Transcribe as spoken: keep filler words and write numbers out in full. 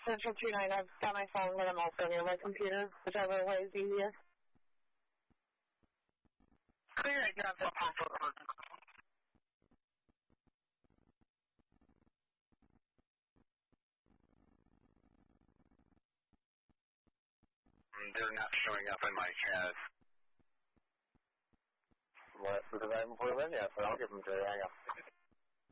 Central two nine, I've got my phone, but I'm also near my computer, whichever way is easier. Clear, I got the postal code. They're not showing up in my chat. What? Because I haven't put them in yet, but I'll give them to you. Hang on.